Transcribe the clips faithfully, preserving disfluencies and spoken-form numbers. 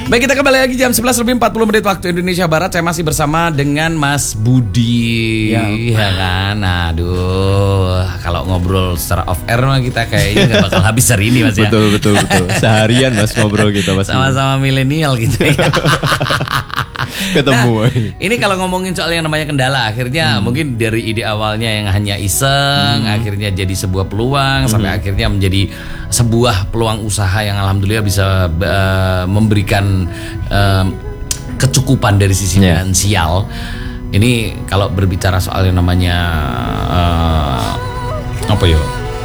Baik, kita kembali lagi jam sebelas lebih empat puluh menit waktu Indonesia Barat. Saya masih bersama dengan Mas Budi. Ya, ya kan. Aduh, kalau ngobrol secara off air mah kita kayaknya nggak bakal habis hari ini, Mas ya. Betul betul betul. Seharian Mas ngobrol kita Mas. Sama-sama milenial gitu ya. Ketemu. Nah, ini kalau ngomongin soal yang namanya kendala, akhirnya hmm. mungkin dari ide awalnya yang hanya iseng, hmm. akhirnya jadi sebuah peluang, hmm. sampai akhirnya menjadi sebuah peluang usaha yang alhamdulillah bisa uh, memberikan uh, kecukupan dari sisi yeah. finansial. Ini kalau berbicara soal yang namanya uh, apa ya,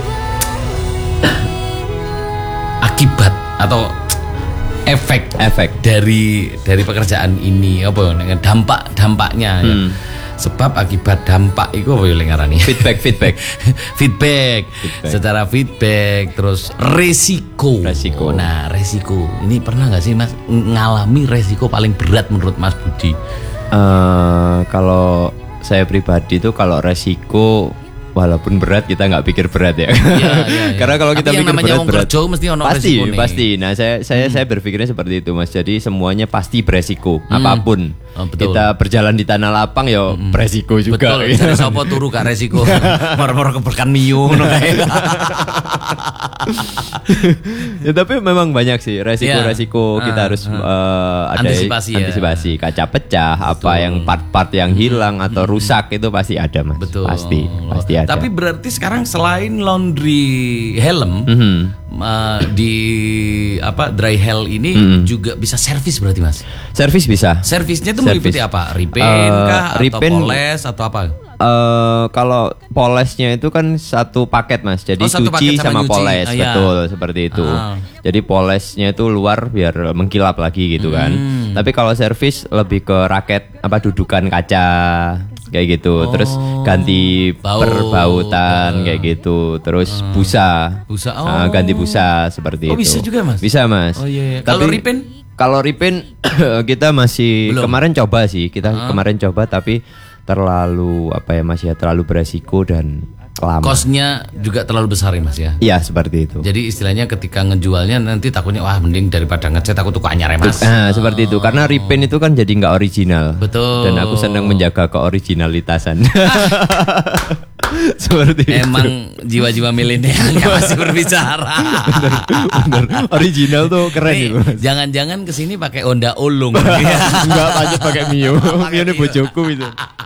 akibat atau efek efek dari dari pekerjaan ini apa dengan dampak dampaknya hmm. ya. Sebab akibat dampak itu apa ya ngarani feedback feedback feedback feedback secara feedback terus resiko resiko nah resiko ini pernah nggak sih Mas ngalami resiko paling berat menurut Mas Budi? Uh, kalau saya pribadi tuh kalau resiko walaupun berat kita nggak pikir berat ya, ya, ya, ya. Karena kalau kita tapi pikir berat berat kerja, mesti ono pasti resiko pasti. Nah saya saya hmm. saya berpikirnya seperti itu Mas. Jadi semuanya pasti beresiko hmm. apapun. Oh, kita berjalan di tanah lapang ya hmm. beresiko juga. Betul. Jadi siapa turu gak resiko. Mor-mor keberkan miu. Ya tapi memang banyak sih resiko-resiko ya. Kita uh, harus uh. Uh, ada antisipasi, antisipasi. Ya. Kaca pecah, betul. Apa yang part-part yang hilang atau hmm. rusak itu pasti ada Mas. Betul. Pasti pasti ada. Tapi berarti sekarang selain laundry helm mm-hmm. uh, di apa dry hell ini mm-hmm. juga bisa servis berarti Mas? Servis bisa. Servisnya itu meliputi apa? Repaint uh, kah atau repaint, poles atau apa? Uh, kalau polesnya itu kan satu paket Mas. Jadi oh, cuci sama, sama poles, ah, betul ya. Seperti itu. Ah. Jadi polesnya itu luar biar mengkilap lagi gitu hmm. kan. Tapi kalau servis lebih ke raket apa dudukan kaca kayak gitu. Oh. Terus ganti Bau. perbautan uh. kayak gitu. Terus uh. busa. Busa. Oh. Uh, ganti busa seperti oh, itu. Bisa juga Mas? Bisa Mas. Oh iya. iya. Kalau repaint? Kalau repaint kita masih belum. Kemarin coba sih. Kita uh. kemarin coba tapi terlalu apa ya Mas ya terlalu beresiko dan lama. Kosnya juga terlalu besar ya Mas ya. Iya seperti itu. Jadi istilahnya ketika ngejualnya nanti takutnya wah mending daripada ngecat aku tuh anyar ya Mas. Nah, oh. seperti itu karena repaint itu kan jadi nggak original. Betul. Dan aku senang menjaga keoriginalitasan. Seperti emang itu. Jiwa-jiwa milenialnya masih berbicara. bener, bener. Original tuh keren nih, itu. Jangan-jangan kesini pakai Honda Olong. Enggak, lanjut pakai Mio. Mio ini bojoku itu.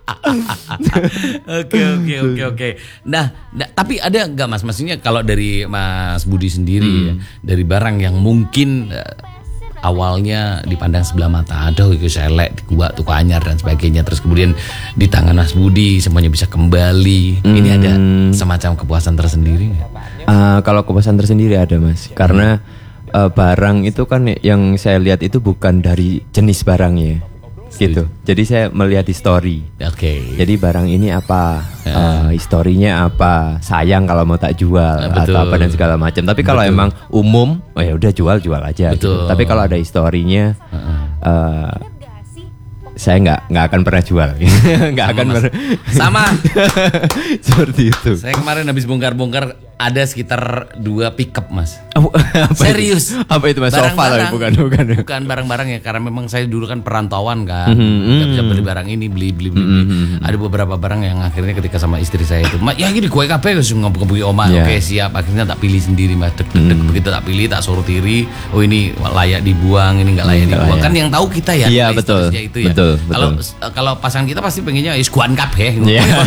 Oke oke oke oke. Nah, nah, tapi ada nggak Mas? Maksudnya kalau dari Mas Budi sendiri hmm. ya, dari barang yang mungkin uh, awalnya dipandang sebelah mata, aduh itu selek, di gua tuh anyar dan sebagainya. Terus kemudian di tangan Mas Budi semuanya bisa kembali. Hmm. Ini ada semacam kepuasan tersendiri nggak? Uh, kalau kepuasan tersendiri ada Mas, karena uh, barang itu kan yang saya lihat itu bukan dari jenis barangnya. Gitu. Jadi saya melihat histori. Oke. Okay. Jadi barang ini apa, uh, historinya apa, sayang kalau mau tak jual uh, atau apa dan segala macam. Tapi kalau betul. Emang umum, oh ya udah jual jual aja. Gitu. Tapi kalau ada historinya, uh-uh. uh, saya nggak nggak akan pernah jual, nggak akan pernah. Sama. Seperti itu. Saya kemarin habis bongkar-bongkar ada sekitar dua pickup Mas. Oh, apa serius? Itu? Apa itu Mas? Sofa lah, bukan bukan. Bukan barang-barang ya, karena memang saya dulu kan perantauan kan, nggak mm-hmm. bisa beli barang ini, beli beli beli. Mm-hmm. Ada beberapa barang yang akhirnya ketika sama istri saya itu, Mas, ya gini gue kape harus ngobrol-ngobrol oma, yeah. Oke siap. Akhirnya tak pilih sendiri Mas. Dek, dek, dek, mm. Begitu tak pilih, tak suruh tiri. Oh ini layak dibuang, ini nggak layak mm, dibuang. Layak. Kan yang tahu kita ya. Iya betul. Itu ya. Betul. Kalau kalau pasangan kita pasti pengennya is guan kabeh.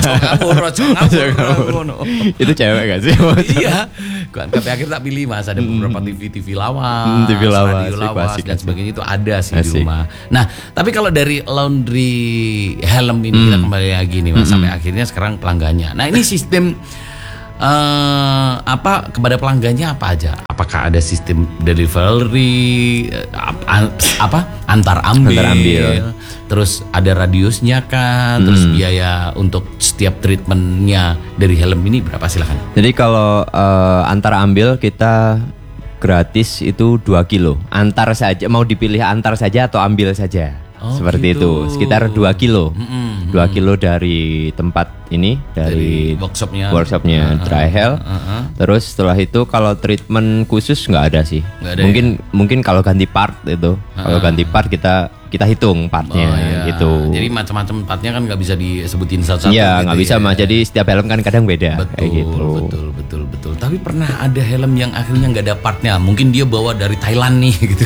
Itu cewek gak sih? Iya. Tapi akhirnya tak pilih Mas, ada beberapa T V T V lawas, T V lawas, radio lawas asik, dan asik. sebagainya itu ada sih asik. Di rumah. Nah, tapi kalau dari laundry helm ini mm. kita kembali lagi nih Mas, mm-hmm. sampai akhirnya sekarang pelanggannya. Nah, ini sistem uh, apa kepada pelanggannya apa aja? Apakah ada sistem delivery uh, apa antar ambil? Antar ambil. Terus ada radiusnya kan, hmm. terus biaya untuk setiap treatmentnya dari helm ini berapa silakan? Jadi kalau uh, antar ambil kita gratis itu dua kilo. Antar saja, mau dipilih antar saja atau ambil saja. Oh, seperti gitu. Itu sekitar dua kilo. Mm-mm. dua kilo dari tempat ini, dari, dari workshopnya workshopnya uh-huh. dry hell. Uh-huh. Terus setelah itu kalau treatment khusus nggak ada sih. Gak ada mungkin ya? Mungkin kalau ganti part itu. Uh-huh. Kalau ganti part kita kita hitung partnya oh, iya. gitu. Jadi macam-macam partnya kan nggak bisa disebutin satu-satu. Iya nggak gitu bisa ya. mah. Jadi setiap helm kan kadang beda. Betul, kayak gitu. betul, betul, betul. Tapi pernah ada helm yang akhirnya nggak ada partnya. Mungkin dia bawa dari Thailand nih, gitu.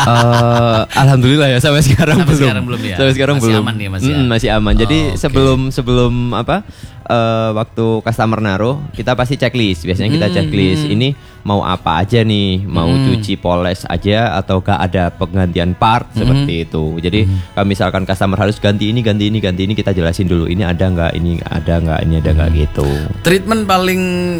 uh, Alhamdulillah ya sampai sekarang sampai belum. Sekarang belum ya. Sampai sekarang masih belum. Aman ya, masih, mm, masih aman. Jadi oh, okay. sebelum sebelum apa? Uh, waktu customer naruh kita pasti checklist. Biasanya kita hmm, checklist ini mau apa aja nih, mau hmm. cuci poles aja atau gak ada penggantian part hmm. seperti itu. Jadi hmm. kalau misalkan customer harus ganti ini, ganti ini, ganti ini, kita jelasin dulu ini ada nggak, ini ada nggak, ini ada nggak hmm. gitu. Treatment paling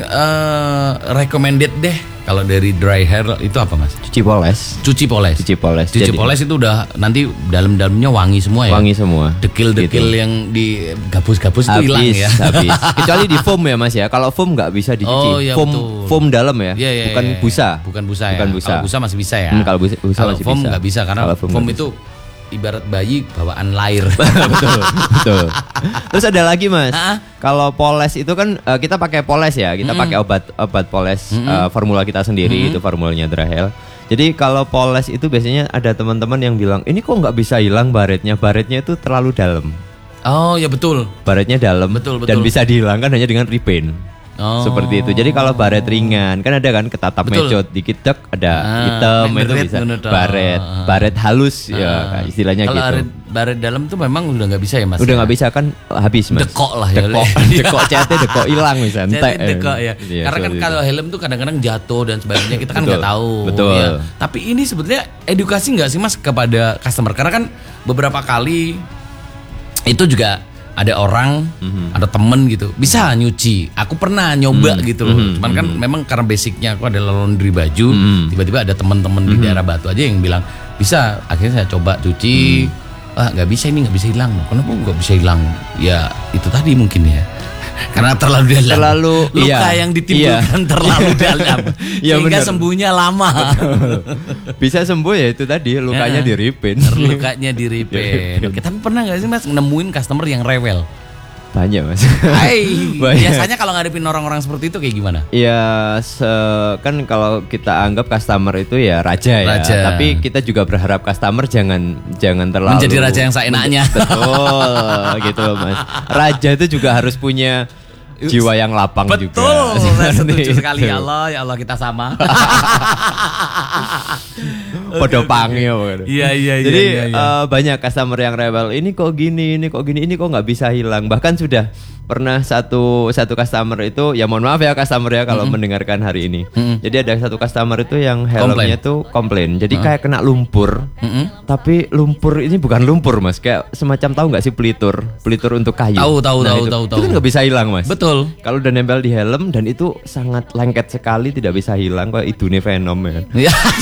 uh, recommended deh kalau dari dry hair itu apa mas? Cuci poles. Cuci poles. Cuci poles. Cuci Jadi, poles itu udah nanti dalam-dalamnya wangi semua ya. Wangi semua. Dekil-dekil gitu. Yang di gabus-gabus itu hilang ya. Habis. Kecuali di foam ya mas ya. Kalau foam nggak bisa dicuci. Oh, iya, foam betul. Foam dalam ya. Ya, ya, bukan ya, ya. busa. Bukan busa ya. Bukan busa. Kalau busa masih bisa ya. Hmm, kalau busa, busa kalau masih foam bisa. nggak bisa karena foam, foam itu bisa. Ibarat bayi bawaan lahir. betul, betul. Terus ada lagi mas, kalau poles itu kan uh, kita pakai poles ya, kita mm-hmm. pakai obat obat poles mm-hmm. uh, formula kita sendiri mm-hmm. itu formulanya dry hell. Jadi kalau poles itu biasanya ada teman-teman yang bilang ini kok nggak bisa hilang baretnya, baretnya itu terlalu dalam. Oh ya betul. Baretnya dalam betul, betul. Dan bisa dihilangkan hanya dengan repaint. Oh. Seperti itu. Jadi kalau baret ringan kan ada kan ketatap mecot dikit dek ada ah, hitam itu bisa menurut, baret ah, baret halus ah, ya istilahnya kalau gitu. Kalau baret dalam tuh memang udah nggak bisa ya mas. Udah nggak ya? bisa kan habis mas. Dekok lah ya. Dekok, dekok cete dekok hilang misalnya. Dekok ya. Iya, karena kan kalau helm tuh kadang-kadang jatuh dan sebagainya kita kan nggak tahu. Betul. Ya. Tapi ini sebetulnya edukasi nggak sih mas kepada customer karena kan beberapa kali itu juga ada orang, mm-hmm. ada temen gitu, bisa nyuci. Aku pernah nyoba mm-hmm. gitu loh. Mm-hmm. Cuman kan memang karena basicnya aku adalah laundry baju, mm-hmm. tiba-tiba ada teman-teman mm-hmm. di daerah Batu aja yang bilang bisa. Akhirnya saya coba cuci, mm-hmm. ah nggak bisa ini nggak bisa hilang. Kenapa nggak bisa hilang? Ya itu tadi mungkin ya. Karena terlalu dalam. Terlalu luka iya, yang ditimbulkan iya. terlalu dalam. Iya, sehingga bener. Sembuhnya lama. Bisa sembuh ya itu tadi lukanya ya, di repaint. Lukanya di repaint. Oke, tapi pernah nggak sih mas nemuin customer yang rewel? Banyak mas. Hai, biasanya kalau ngadepin orang-orang seperti itu kayak gimana? Ya se- kan kalau kita anggap customer itu ya raja ya. Raja. Tapi kita juga berharap customer jangan jangan terlalu menjadi raja yang seenaknya. Betul gitu loh mas. Raja itu juga harus punya jiwa yang lapang betul, juga. Betul, saya setuju sekali. Ya Allah, ya Allah kita sama. Podo pangi ya. Iya iya iya. Jadi iya, iya. Uh, banyak customer yang rebel. Ini kok gini, ini kok gini, ini kok nggak bisa hilang. Bahkan sudah pernah satu satu customer itu, ya mohon maaf ya customer ya kalau mm-hmm. mendengarkan hari ini. Mm-hmm. Jadi ada satu customer itu yang helmnya tuh komplain. Jadi uh-huh. kayak kena lumpur. Mm-hmm. Tapi lumpur ini bukan lumpur mas, kayak semacam tahu nggak sih pelitur, pelitur untuk kayu. Tahu tahu nah, tahu itu, tahu tahu. Itu nggak bisa hilang mas. Betul. Kalau udah nempel di helm dan itu sangat lengket sekali, tidak bisa hilang. Kayak idune Venom ya kan.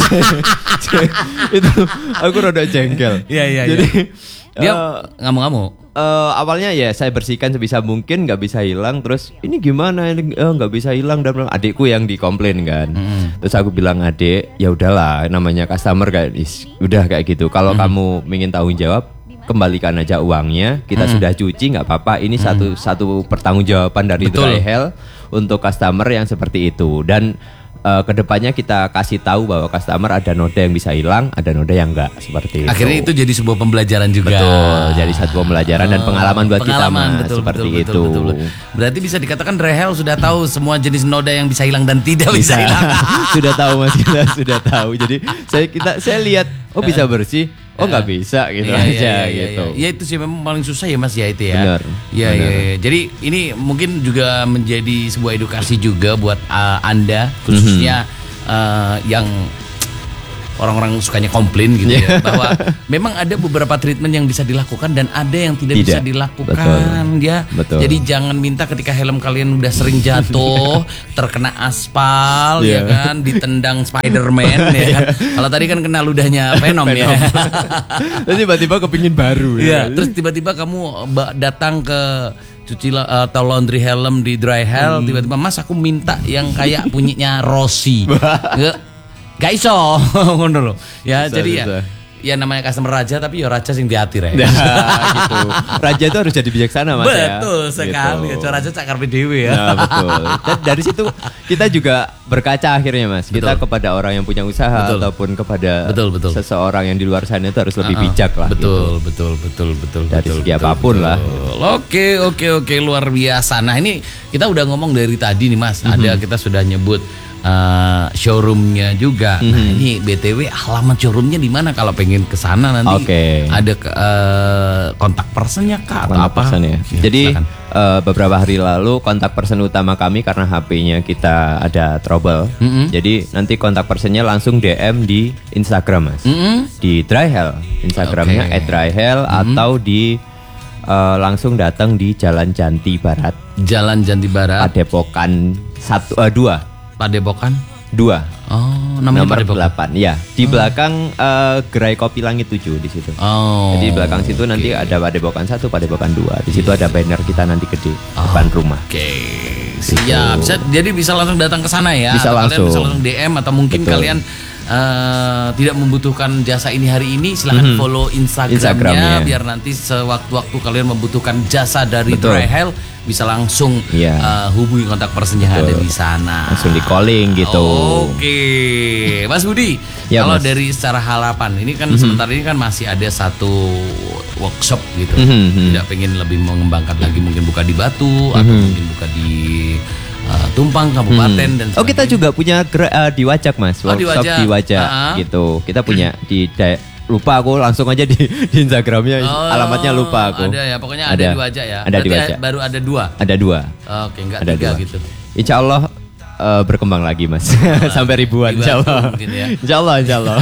Itu aku rada jengkel. Iya iya. Jadi dia uh, ngamuk-ngamuk. Uh, awalnya ya saya bersihkan sebisa mungkin, nggak bisa hilang. Terus ini gimana ini oh, nggak bisa hilang, dan adikku yang dikomplain kan. Mm. Terus aku bilang adik ya udahlah namanya customer kayak udah kayak gitu. Kalau mm. kamu ingin tanggung jawab kembalikan aja uangnya. Kita mm. sudah cuci nggak apa-apa. Ini mm. satu satu pertanggungjawaban dari Dry Hell untuk customer yang seperti itu. Dan Uh, kedepannya kita kasih tahu bahwa customer ada noda yang bisa hilang, ada noda yang enggak seperti itu. Akhirnya itu jadi sebuah pembelajaran juga. Betul, jadi satu pembelajaran oh, dan pengalaman buat pengalaman, kita betul, seperti betul, itu. Betul, betul, betul. Berarti bisa dikatakan Dry Hell sudah tahu semua jenis noda yang bisa hilang dan tidak bisa, bisa hilang. Sudah tahu mas, kita sudah tahu. Jadi saya kita saya lihat oh bisa bersih. Oh nggak bisa gitu ya, aja ya, ya, gitu. Ya, ya itu sih memang paling susah ya mas ya itu ya. Benar. Ya, benar. ya, ya. Jadi ini mungkin juga menjadi sebuah edukasi juga buat uh, Anda khususnya mm-hmm. uh, yang orang-orang sukanya komplain gitu ya, bahwa memang ada beberapa treatment yang bisa dilakukan dan ada yang tidak, tidak. bisa dilakukan. Betul. Ya. Betul. Jadi jangan minta ketika helm kalian udah sering jatuh, terkena aspal yeah. ya kan, ditendang Spiderman ya kan. Kalau tadi kan kena ludahnya Venom, Venom. ya. Terus tiba-tiba kepingin baru ya. ya. Terus tiba-tiba kamu datang ke cuci uh, atau laundry helm di Dry Hell, hmm. tiba-tiba mas aku minta yang kayak punyanya Rossi. Gak iso ngono loh. Ya bisa, jadi bisa. ya ya namanya customer raja tapi ya raja sing di hati rek. Nah, gitu. Raja itu harus jadi bijaksana Mas. Betul ya. sekali. Gitu. Raja cak karpe dewe ya. Nah, betul. Dan dari situ kita juga berkaca akhirnya Mas. Kita betul. Kepada orang yang punya usaha betul. Ataupun kepada betul, betul. Seseorang yang di luar sana itu harus lebih uh-uh. bijak lah. Betul, gitu. betul, betul, betul. Dari betul, segi betul, apapun betul. lah. Oke, oke, oke, luar biasa. Nah ini kita udah ngomong dari tadi nih Mas. Mm-hmm. Ada kita sudah nyebut Uh, showroomnya juga. Mm-hmm. Nah ini B T W alamat showroomnya di mana kalau pengen ke sana nanti? Okay. Ada uh, kontak personnya kah atau apa? Person ya. Ya, Jadi uh, beberapa hari lalu kontak person utama kami karena H P-nya kita ada trouble. Mm-hmm. Jadi nanti kontak personnya langsung D M di Instagram Mas. Mm-hmm. Di Dryhell. Instagramnya okay. at Dryhell mm-hmm. atau di uh, langsung datang di Jalan Janti Barat. Jalan Janti Barat. Padepokan satu uh, dua. Padepokan dua. Oh, namanya nomor Padepokan. delapan. Ya, di oh. belakang uh, Gerai Kopi Langit tujuh di situ. Oh. Jadi di belakang situ okay. nanti ada Padepokan satu, Padepokan dua. Di situ ada banner kita nanti gede oh. depan rumah. Oke. Okay. Siap. Bisa, jadi bisa langsung datang ke sana ya. Bisa atau langsung. Kalian bisa langsung D M atau mungkin Betul. Kalian Uh, tidak membutuhkan jasa ini hari ini, silahkan mm-hmm. follow Instagramnya, Instagramnya biar nanti sewaktu-waktu kalian membutuhkan jasa dari Dryhell bisa langsung yeah. uh, hubungi kontak person yang ada di sana. Langsung di calling gitu. Oke, okay. Mas Budi, ya, kalau mas. Dari secara harapan ini kan mm-hmm. sementara ini kan masih ada satu workshop gitu, mm-hmm. tidak pengen lebih mengembangkan lagi, mungkin buka di Batu mm-hmm. atau mungkin buka di Uh, Tumpang Kabupaten hmm. dan sebagainya. Oh kita juga punya uh, di Wajak Mas. Oh, workshop di Wajak uh-huh. gitu. Kita punya di da- lupa aku langsung aja di, di Instagramnya oh, alamatnya lupa aku. Ada ya pokoknya ada, ada di Wajak ya. Ada di Wajak. Baru ada dua. Ada dua. Oke enggak ada tiga dua. gitu. Insya Allah uh, berkembang lagi Mas. Uh, Sampai ribuan Insya Allah. Ya. Insya Allah Insya Allah.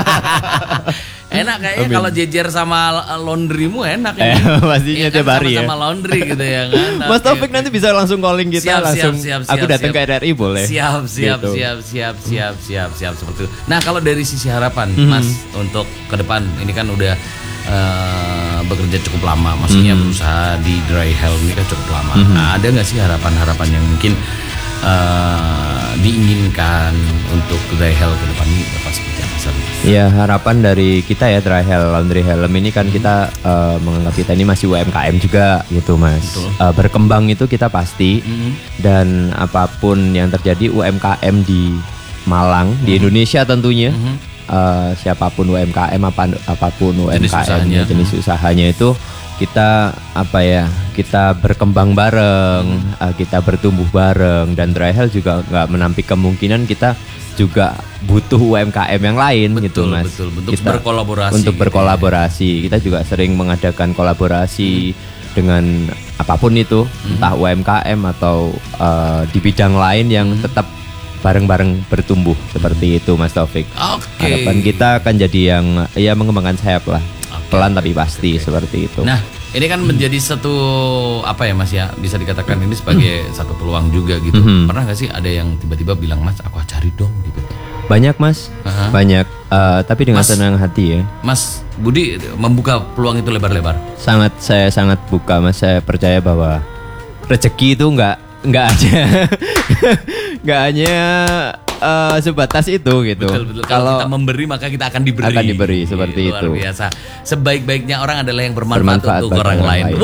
Enak kayaknya kalau jejer sama laundrymu enak eh, pastinya ya, tiap hari kan, sama-sama ya. laundry gitu ya kan. Mas Taufik okay. nanti bisa langsung calling kita siap, langsung. Siap, siap, aku siap, datang siap. ke R R I boleh. Siap, siap, gitu. siap, siap, siap, siap, siap, seperti itu. Nah kalau dari sisi harapan, mm-hmm. Mas untuk ke depan ini kan udah uh, bekerja cukup lama, maksudnya mm-hmm. berusaha di Dryhell ini kan cukup lama. Mm-hmm. Nah ada nggak sih harapan-harapan yang mungkin uh, diinginkan untuk Dryhell ke depan ini apa seperti apa? Ya harapan dari kita ya Dryhell Laundry Helm ini kan hmm. kita uh, menganggap kita ini masih U M K M juga gitu Mas. Uh, berkembang itu kita pasti hmm. dan apapun yang terjadi U M K M di Malang hmm. di Indonesia tentunya hmm. uh, siapapun U M K M apa apapun U M K M-nya jenis usahanya itu kita apa ya kita berkembang bareng hmm. uh, kita bertumbuh bareng dan Dryhell juga nggak menampik kemungkinan kita juga butuh U M K M yang lain betul, gitu Mas. Betul, untuk kita, berkolaborasi. Untuk gitu berkolaborasi. Ya. Kita juga sering mengadakan kolaborasi hmm. dengan apapun itu, hmm. entah U M K M atau uh, di bidang lain yang hmm. tetap bareng-bareng bertumbuh seperti itu Mas Taufik. Okay. Harapan kita akan jadi yang ya mengembangkan sayap lah. Okay. Pelan tapi pasti okay. seperti itu. Nah, ini kan menjadi satu apa ya Mas ya, bisa dikatakan ini sebagai mm. satu peluang juga gitu. Mm-hmm. Pernah gak sih ada yang tiba-tiba bilang Mas aku cari dong gitu? Banyak Mas, uh-huh. banyak. Uh, tapi dengan mas, senang hati ya. Mas Budi membuka peluang itu lebar-lebar. Sangat saya sangat buka Mas. Saya percaya bahwa rezeki itu nggak nggak aja nggak hanya uh, sebatas itu gitu. Betul, betul. Kalau kita memberi maka kita akan diberi. Akan diberi seperti luar itu. Luar biasa. Sebaik-baiknya orang adalah yang bermanfaat, bermanfaat untuk orang, orang lain.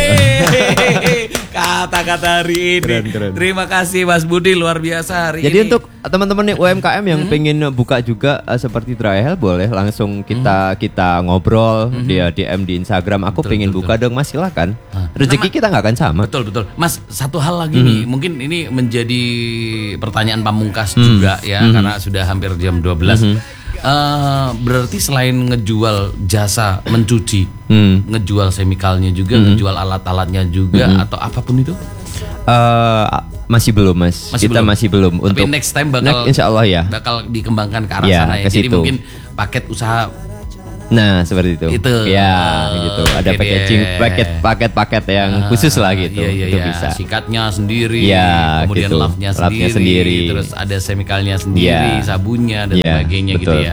lain. Kata-kata hari ini. Keren, keren. Terima kasih Mas Budi luar biasa hari Jadi ini. untuk teman-teman U M K M yang hmm. pengen buka juga uh, seperti Dryhell boleh langsung kita hmm. kita ngobrol hmm. dia D M di Instagram. Aku betul, pengen betul, buka betul. dong Mas silakan. Rezeki nah, kita nggak akan sama. Betul betul. Mas satu hal lagi hmm. nih mungkin ini menjadi pertanyaan pamungkas hmm. juga ya hmm. karena sudah hampir jam dua belas. Hmm. Uh, berarti selain ngejual jasa mencuci, hmm. ngejual chemicalnya juga, hmm. ngejual alat-alatnya juga, hmm. atau apapun itu? Uh, masih belum Mas, masih kita belum. masih belum. Tapi untuk next time bakal, next, insya Allah ya, bakal dikembangkan ke arah ya, sana ya. Jadi mungkin paket usaha. Nah seperti itu. Itu. Ya gitu. Ada okay, packaging, paket, paket-paket yang uh, khusus lah gitu. Iya, iya, itu iya. bisa. Sikatnya sendiri, ya, kemudian gitu. love-nya sendiri, sendiri, terus ada chemicalnya sendiri, ya. sabunnya dan ya, sebagainya betul. gitu ya.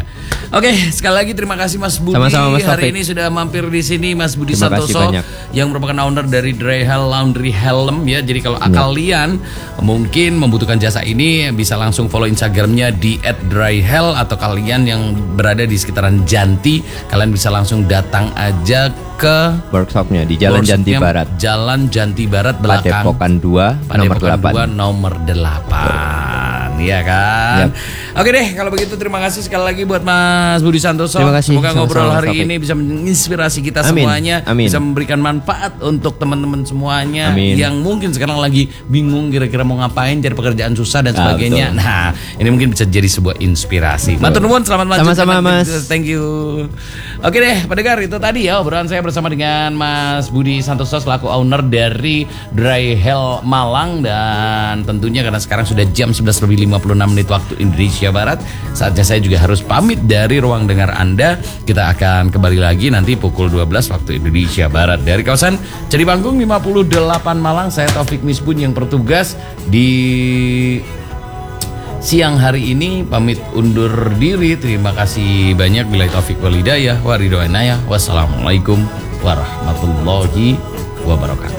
Oke, sekali lagi terima kasih Mas Budi. Sama-sama, Mas Hari Taufik. ini sudah mampir di sini Mas Budi Terima kasih Santoso banyak. yang merupakan owner dari Dry Hell Laundry Helm ya. Jadi kalau kalian mungkin membutuhkan jasa ini bisa langsung follow Instagramnya di et dryhell, atau kalian yang berada di sekitaran Janti, kalian bisa langsung datang aja ke Workshopnya di Jalan Janti workshopnya Barat. Jalan Janti Barat belakang Padepokan dua nomor Padepokan delapan. dua nomor delapan. Iya kan? Yap. Oke deh, kalau begitu terima kasih sekali lagi buat Mas Budi Santoso. Terima kasih. Semoga ngobrol Sama-sama, hari Mas Taufik. ini bisa menginspirasi kita Amin. semuanya, Amin. bisa memberikan manfaat untuk teman-teman semuanya Amin. yang mungkin sekarang lagi bingung kira-kira mau ngapain, cari pekerjaan susah dan Ah, sebagainya. betul. Nah, ini mungkin bisa jadi sebuah inspirasi. Betul. Matur nuwun, selamat lanjut. Sama-sama, Mas. Thank you. Oke deh, pendengar, itu tadi ya obrolan saya bersama dengan Mas Budi Santoso selaku owner dari Dry Hell Malang. Dan tentunya karena sekarang sudah jam sebelas lebih lima puluh enam menit waktu Indonesia Barat, saatnya saya juga harus pamit dari ruang dengar Anda. Kita akan kembali lagi nanti pukul dua belas waktu Indonesia Barat dari kawasan Cedi Bangkung lima puluh delapan Malang. Saya Taufik Misbun yang bertugas di siang hari ini pamit undur diri. Terima kasih banyak. Billahi taufik wal hidayah wa ridwan ayah. Wassalamualaikum warahmatullahi wabarakatuh.